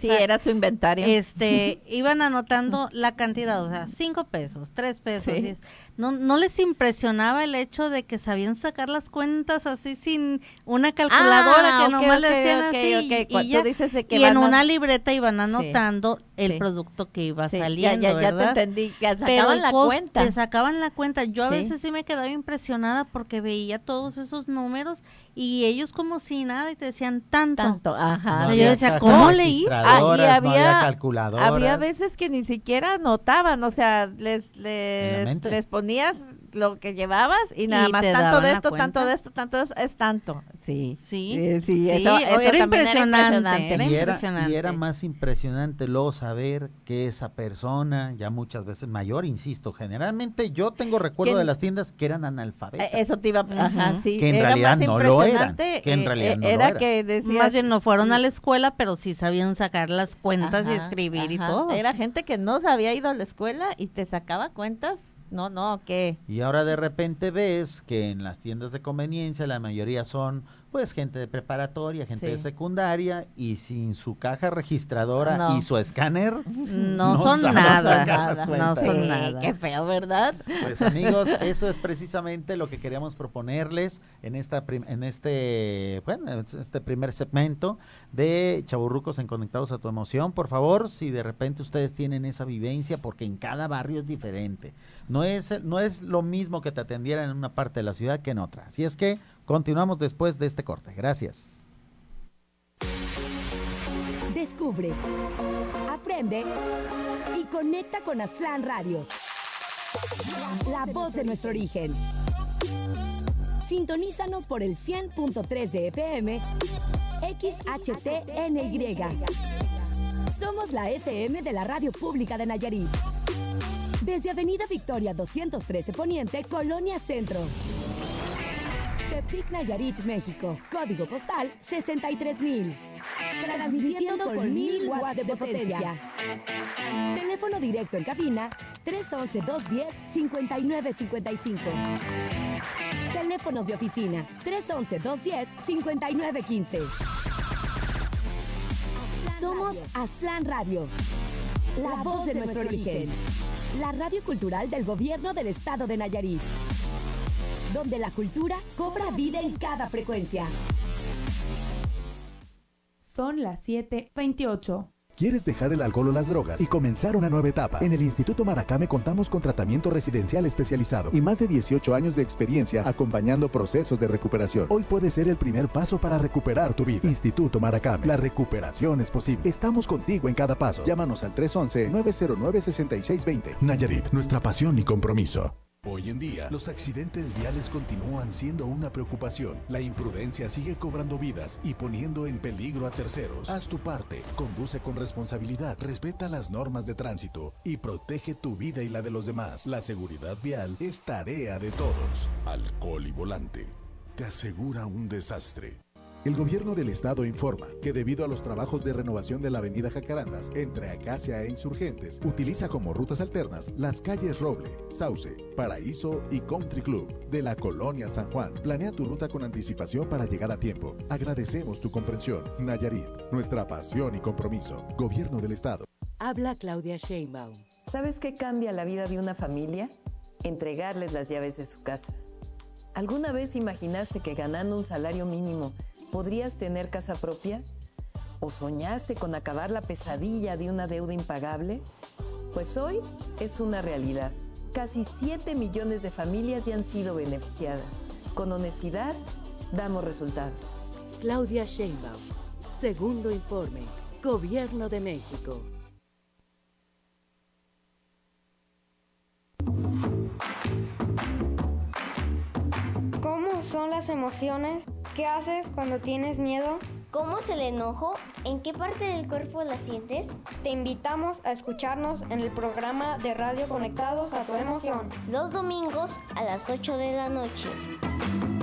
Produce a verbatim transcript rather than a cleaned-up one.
Sí, era su inventario. Este, iban anotando la cantidad, o sea, cinco pesos, tres pesos. Sí. y es- no, no les impresionaba el hecho de que sabían sacar las cuentas así sin una calculadora, Ah, que ok, nomás ok, le decían ok, así ok. y- Cu- y ya. tú dices de que Y en van a- una libreta iban Sí, anotando el sí. producto que iba Sí, ya, saliendo, ya, ya te ¿verdad? entendí, que sacaban Pero el la costo- cuenta. te sacaban la cuenta. Yo a Sí. veces sí me quedaba impresionada porque veía todos esos números y ellos como si nada y te decían tanto. Tanto, ajá. No sí. yo decía, cajas ¿cómo le hizo? Ah, y registradoras, había, no había calculadoras. había veces que ni siquiera anotaban, o sea, les En la les, mente. les ponías lo que llevabas y nada Y más te tanto daban de la esto, cuenta. tanto de esto, tanto de eso, es tanto. Sí, Sí, sí, sí, sí, eso, eso era también impresionante, era y era, impresionante. y era más impresionante luego saber que esa persona, ya muchas veces mayor, insisto, generalmente yo tengo recuerdo ¿Quién? de las tiendas que eran Eh, analfabetas. Eso te iba, ajá, Ujú. sí. Que en era realidad más no lo eran, impresionante, que en eh, realidad eh, no lo era eran. que decías, Más bien no fueron a y- la escuela, pero sí sabían sacar las cuentas y ajá, escribir y ajá. todo. Era gente que no se había ido a la escuela y te sacaba cuentas. No, no, ¿qué? Y ahora de repente ves que en las tiendas de conveniencia la mayoría son pues gente de preparatoria, gente Sí. de secundaria y sin su caja registradora No. y su escáner. No, son saben nada, sacar las Nada. cuentas. no son Sí, nada. qué feo, ¿verdad? Pues amigos, eso es precisamente lo que queríamos proponerles en esta prim- en este bueno, en este primer segmento de Chavorrucos en Conectados a tu Emoción. Por favor, si de repente ustedes tienen esa vivencia, porque en cada barrio es diferente. No es no es lo mismo que te atendieran en una parte de la ciudad que en otra. Así es que continuamos después de este corte. Gracias. Descubre, aprende y conecta con Aztlán Radio. La voz de nuestro origen. Sintonízanos por el cien punto tres de F M, X H T N Y. Somos la F M de la Radio Pública de Nayarit. Desde Avenida Victoria doscientos trece Poniente, Colonia Centro. Tepic, Nayarit, México. Código postal sesenta y tres mil. Transmitiendo con mil watts de potencia. Teléfono directo en cabina tres once, dos diez, cincuenta y nueve cincuenta y cinco. Teléfonos de oficina tres once, dos diez, cincuenta y nueve quince. Somos Aztlán Radio, la voz de nuestro origen. La radio cultural del gobierno del estado de Nayarit, donde la cultura cobra vida en cada frecuencia. Son las siete veintiocho. ¿Quieres dejar el alcohol o las drogas y comenzar una nueva etapa? En el Instituto Maracame contamos con tratamiento residencial especializado y más de dieciocho años de experiencia acompañando procesos de recuperación. Hoy puede ser el primer paso para recuperar tu vida. Instituto Maracame, la recuperación es posible. Estamos contigo en cada paso. Llámanos al tres once, nueve cero nueve, seis seis dos cero. Nayarit, nuestra pasión y compromiso. Hoy en día, los accidentes viales continúan siendo una preocupación. La imprudencia sigue cobrando vidas y poniendo en peligro a terceros. Haz tu parte, conduce con responsabilidad, respeta las normas de tránsito y protege tu vida y la de los demás. La seguridad vial es tarea de todos. Alcohol y volante te asegura un desastre. El gobierno del estado informa que debido a los trabajos de renovación de la avenida Jacarandas entre Acacia e Insurgentes, utiliza como rutas alternas las calles Roble, Sauce, Paraíso y Country Club de la Colonia San Juan. Planea tu ruta con anticipación para llegar a tiempo. Agradecemos tu comprensión. Nayarit, nuestra pasión y compromiso. Gobierno del estado. Habla Claudia Sheinbaum. ¿Sabes qué cambia la vida de una familia? Entregarles las llaves de su casa. ¿Alguna vez imaginaste que ganando un salario mínimo podrías tener casa propia? ¿O soñaste con acabar la pesadilla de una deuda impagable? Pues hoy es una realidad. Casi siete millones de familias ya han sido beneficiadas. Con honestidad, damos resultados. Claudia Sheinbaum. Segundo informe. Gobierno de México. ¿Cómo son las emociones? ¿Qué haces cuando tienes miedo? ¿Cómo es el enojo? ¿En qué parte del cuerpo la sientes? Te invitamos a escucharnos en el programa de Radio Conectados a tu Emoción. Los domingos a las ocho de la noche.